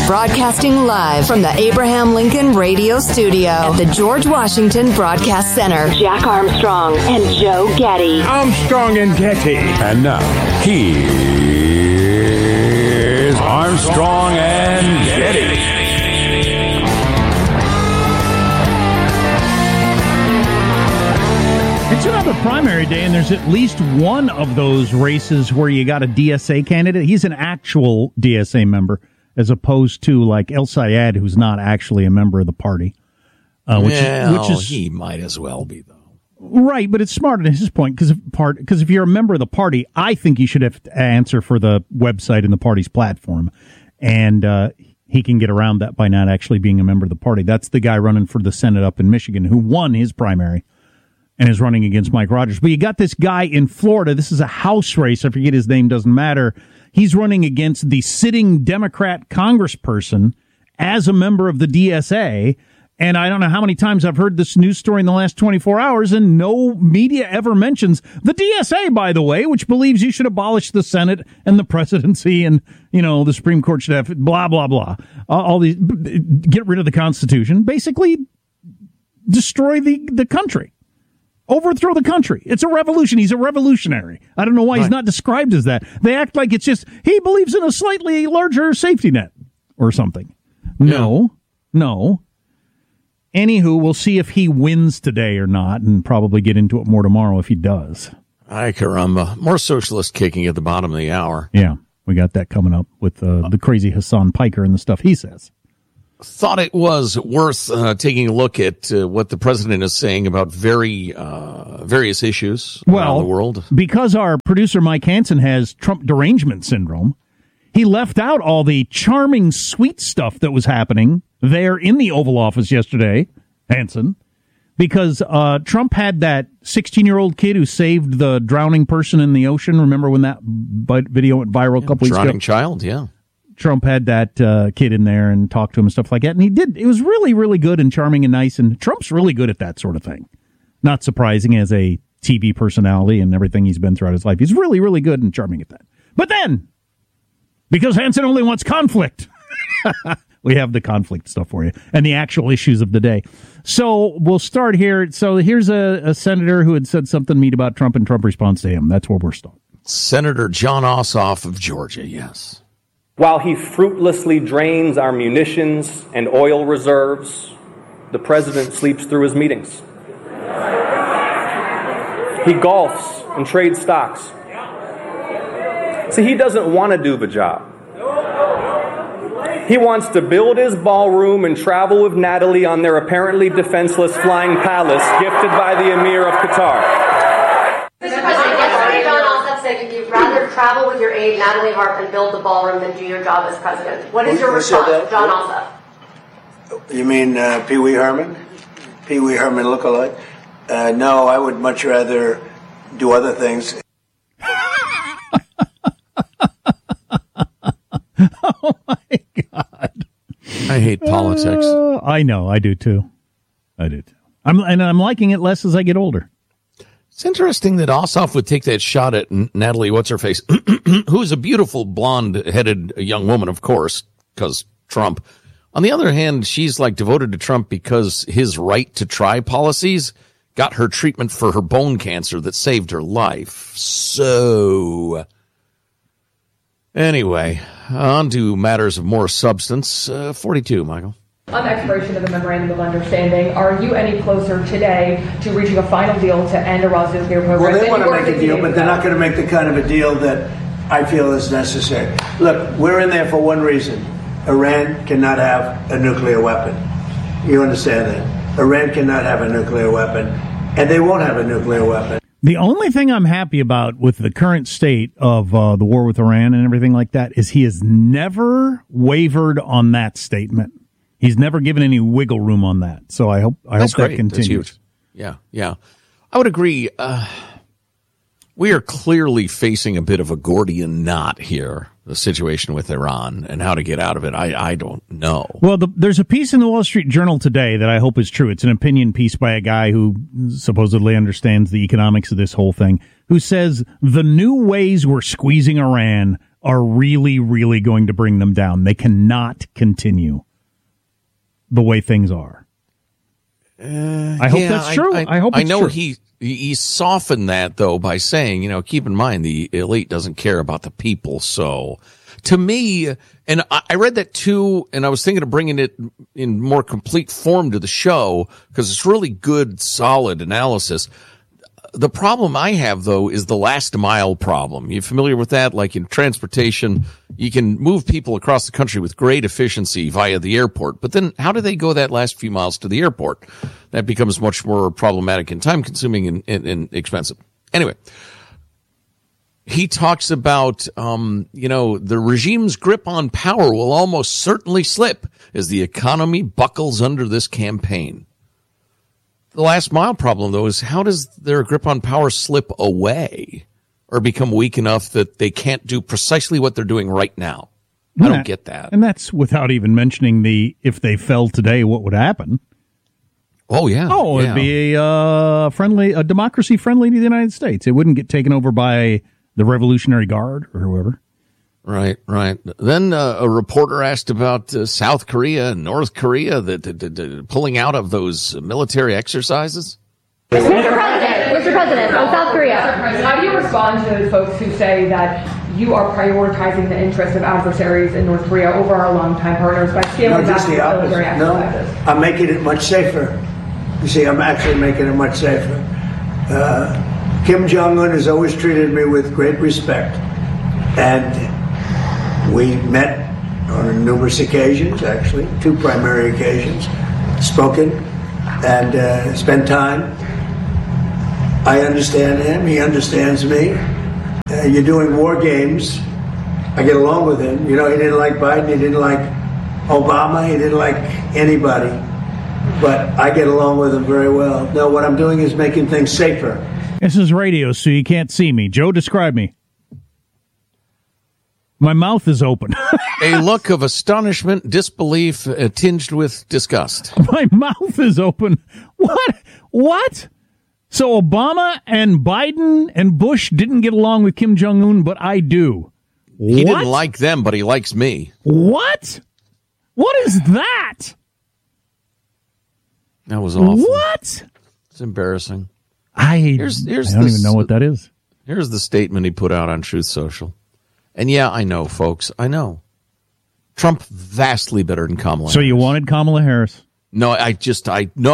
Broadcasting live from the Abraham Lincoln Radio Studio at the George Washington Broadcast Center. Jack Armstrong and Joe Getty. Armstrong and Getty. And now, here's Armstrong and Getty. It's another primary day, and there's at least one of those races where you got a DSA candidate. He's an actual DSA member, as opposed to like El Sayed, who's not actually a member of the party. Which is he might as well be, though. Right, but it's smart at his point, because if you're a member of the party, I think you should have to answer for the website and the party's platform. And he can get around that by not actually being a member of the party. That's the guy running for the Senate up in Michigan who won his primary and is running against Mike Rogers. But you got this guy in Florida. This is a House race. I forget his name. Doesn't matter. He's running against the sitting Democrat congressperson as a member of the DSA. And I don't know how many times I've heard this news story in the last 24 hours, and no media ever mentions the DSA, by the way, which believes you should abolish the Senate and the presidency and, you know, the Supreme Court should have blah, blah, blah. All these, get rid of the Constitution, basically destroy the country. Overthrow the country. It's a revolution. He's a revolutionary. I don't know why he's not described as that. They act like it's just, he believes in a slightly larger safety net or something. No. Anywho, we'll see if he wins today or not, and probably get into it more tomorrow if he does. Ay, caramba. More socialist kicking at the bottom of the hour. Yeah, we got that coming up with the crazy Hassan Piker and the stuff he says. Thought it was worth taking a look at what the president is saying about various issues around the world. Because our producer Mike Hansen has Trump derangement syndrome, he left out all the charming, sweet stuff that was happening there in the Oval Office yesterday, Hansen, because Trump had that 16-year-old kid who saved the drowning person in the ocean. Remember when that video went viral a couple weeks ago? Drowning child, yeah. Trump had that kid in there and talked to him and stuff like that. And he did. It was really, really good and charming and nice. And Trump's really good at that sort of thing. Not surprising as a TV personality and everything he's been throughout his life. He's really, really good and charming at that. But then, because Hansen only wants conflict, we have the conflict stuff for you and the actual issues of the day. So we'll start here. So here's a senator who had said something mean about Trump, and Trump responds to him. That's where we're starting. Senator Jon Ossoff of Georgia, yes. While he fruitlessly drains our munitions and oil reserves, the president sleeps through his meetings. He golfs and trades stocks. See, he doesn't want to do the job. He wants to build his ballroom and travel with Natalie on their apparently defenseless flying palace gifted by the Emir of Qatar. If you'd rather travel with your aide, Natalie Hart, and build the ballroom than do your job as president. What is your response, Jon Ossoff? You mean Pee Wee Herman? Pee Wee Herman lookalike? No, I would much rather do other things. Oh, my God. I hate politics. I know. I do, too. I'm liking it less as I get older. It's interesting that Ossoff would take that shot at Natalie What's-Her-Face, who's a beautiful blonde-headed young woman, of course, because Trump. On the other hand, she's like devoted to Trump because his right to try policies got her treatment for her bone cancer that saved her life. So, anyway, on to matters of more substance. 42, Michael. On the expiration of the Memorandum of Understanding, are you any closer today to reaching a final deal to end Iran's nuclear program? Well, they want to make a deal, but they're not going to make the kind of a deal that I feel is necessary. Look, we're in there for one reason. Iran cannot have a nuclear weapon. You understand that? Iran cannot have a nuclear weapon, and they won't have a nuclear weapon. The only thing I'm happy about with the current state of the war with Iran and everything like that is he has never wavered on that statement. He's never given any wiggle room on that. So I hope that continues. That's huge. Yeah. I would agree. We are clearly facing a bit of a Gordian knot here, the situation with Iran and how to get out of it. I don't know. Well, there's a piece in the Wall Street Journal today that I hope is true. It's an opinion piece by a guy who supposedly understands the economics of this whole thing, who says the new ways we're squeezing Iran are really, really going to bring them down. They cannot continue the way things are. I hope that's true. I hope it's I know true. he softened that, though, by saying, keep in mind, the elite doesn't care about the people. So to me, and I read that too, and I was thinking of bringing it in more complete form to the show because it's really good, solid analysis. The problem I have, though, is the last mile problem. You familiar with that? Like in transportation, you can move people across the country with great efficiency via the airport. But then how do they go that last few miles to the airport? That becomes much more problematic and time-consuming and expensive. Anyway, he talks about, the regime's grip on power will almost certainly slip as the economy buckles under this campaign. The last mile problem, though, is how does their grip on power slip away or become weak enough that they can't do precisely what they're doing right now? I don't get that. And that's without even mentioning if they fell today, what would happen? Oh, yeah. Oh, it'd be a democracy friendly to the United States. It wouldn't get taken over by the Revolutionary Guard or whoever. Right. Then a reporter asked about South Korea and North Korea pulling out of those military exercises. Mr. President, on South Korea. How do you respond to those folks who say that you are prioritizing the interests of adversaries in North Korea over our longtime partners by scaling back the military exercises? No, I'm making it much safer. You see, I'm actually making it much safer. Kim Jong-un has always treated me with great respect. And we met on numerous occasions, actually, 2 primary occasions, spoken and spent time. I understand him. He understands me. You're doing war games. I get along with him. He didn't like Biden. He didn't like Obama. He didn't like anybody. But I get along with him very well. No, what I'm doing is making things safer. This is radio, so you can't see me. Joe, describe me. My mouth is open. A look of astonishment, disbelief, tinged with disgust. My mouth is open. What? So Obama and Biden and Bush didn't get along with Kim Jong-un, but I do. He didn't like them, but he likes me. What? What is that? That was awful. What? It's embarrassing. I don't even know what that is. Here's the statement he put out on Truth Social. And yeah, I know, folks. I know. Trump vastly better than Kamala Harris. So you wanted Kamala Harris? No, I just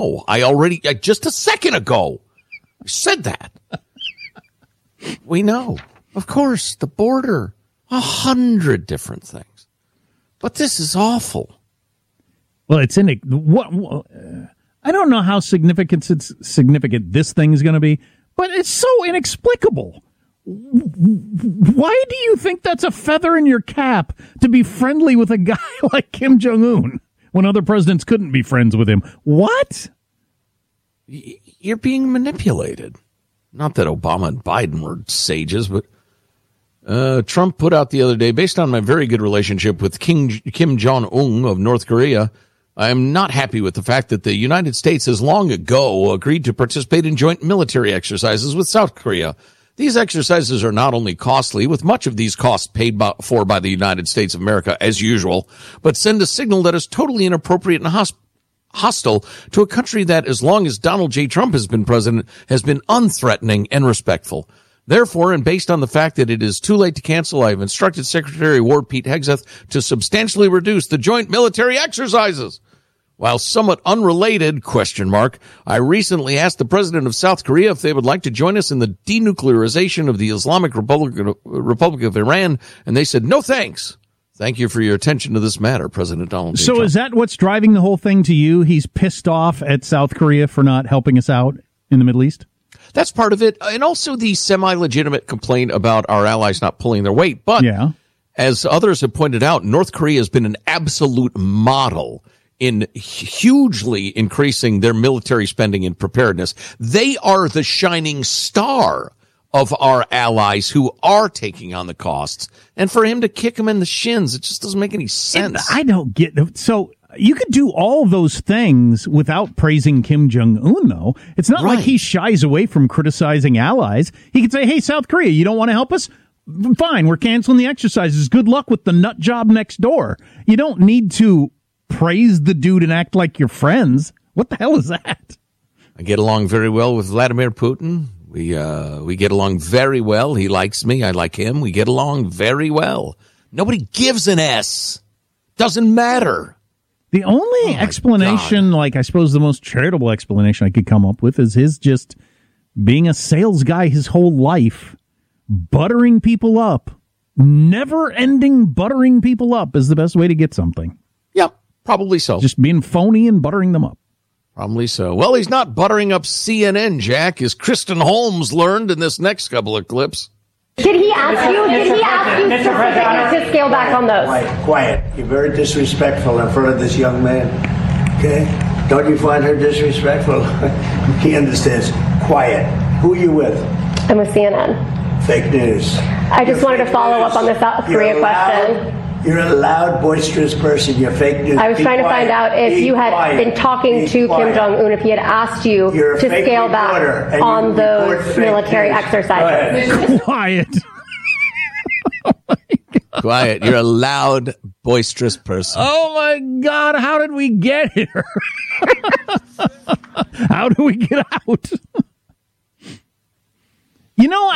a second ago, I said that. We know. Of course, the border, 100 different things. But this is awful. Well, it's in it. I don't know how significant this thing is going to be, but it's so inexplicable. Why do you think that's a feather in your cap to be friendly with a guy like Kim Jong-un when other presidents couldn't be friends with him? What? You're being manipulated. Not that Obama and Biden were sages, but Trump put out the other day, based on my very good relationship with Kim Jong-un of North Korea, I am not happy with the fact that the United States has long ago agreed to participate in joint military exercises with South Korea. These exercises are not only costly, with much of these costs paid for by the United States of America, as usual, but send a signal that is totally inappropriate and hostile to a country that, as long as Donald J. Trump has been president, has been unthreatening and respectful. Therefore, and based on the fact that it is too late to cancel, I have instructed Secretary of War Pete Hegseth to substantially reduce the joint military exercises. While somewhat unrelated, I recently asked the president of South Korea if they would like to join us in the denuclearization of the Islamic Republic of Iran, and they said, no thanks. Thank you for your attention to this matter, President Donald J. Trump. So is that what's driving the whole thing to you? He's pissed off at South Korea for not helping us out in the Middle East? That's part of it, and also the semi-legitimate complaint about our allies not pulling their weight. But as others have pointed out, North Korea has been an absolute model in hugely increasing their military spending and preparedness. They are the shining star of our allies who are taking on the costs. And for him to kick them in the shins, it just doesn't make any sense. I don't get it. So you could do all those things without praising Kim Jong-un, though. It's not like he shies away from criticizing allies. He could say, hey, South Korea, you don't want to help us? fine, we're canceling the exercises. Good luck with the nut job next door. You don't need to praise the dude and act like you're friends. What the hell is that? I get along very well with Vladimir Putin. We get along very well. He likes me. I like him. We get along very well. Nobody gives an S. Doesn't matter. The only explanation, like I suppose the most charitable explanation I could come up with, is his just being a sales guy his whole life, buttering people up, never-ending buttering people up is the best way to get something. Yep, probably so. Just being phony and buttering them up. Probably so. Well, he's not buttering up CNN, Jack, as Kristen Holmes learned in this next couple of clips. Did he ask you specifically to scale back on those? Quiet. You're very disrespectful in front of this young man. Okay? Don't you find her disrespectful? He understands. Quiet. Who are you with? I'm with CNN. Fake news. I just wanted to follow up on the South Korea question. You're a loud, boisterous person. You're fake news. I was trying to find out if you had been talking to Kim Jong-un, if he had asked you to scale back on those military exercises. Quiet. Quiet. You're a loud, boisterous person. Oh, my God. How did we get here? How do we get out? You know,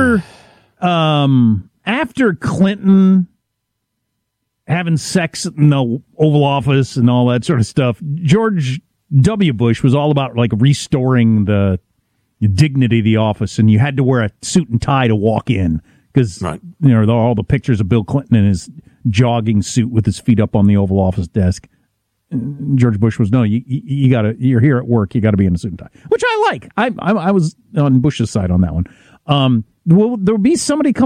after Clinton having sex in the Oval Office and all that sort of stuff, George W. Bush was all about like restoring the dignity of the office, and you had to wear a suit and tie to walk in because all the pictures of Bill Clinton in his jogging suit with his feet up on the Oval Office desk. George Bush was, no, you gotta, you're here at work, you got to be in a suit and tie, which I like. I was on Bush's side on that one. Will there be somebody come